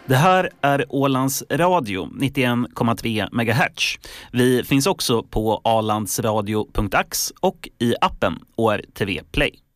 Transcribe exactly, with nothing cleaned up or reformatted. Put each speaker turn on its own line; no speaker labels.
Det här är Ålands Radio nittioen komma tre megahertz. Vi finns också på alandsradio punkt ax och i appen O R T V Play.